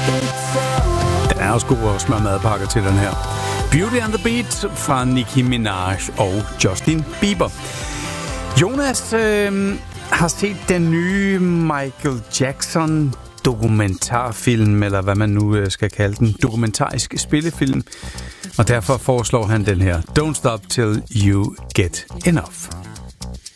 Den er også god at smøre madpakker til, den her. Beauty and the Beat fra Nicki Minaj og Justin Bieber. Jonas har set den nye Michael Jackson dokumentarfilm, eller hvad man nu skal kalde den, dokumentarisk spillefilm, og derfor foreslår han den her Don't Stop Till You Get Enough.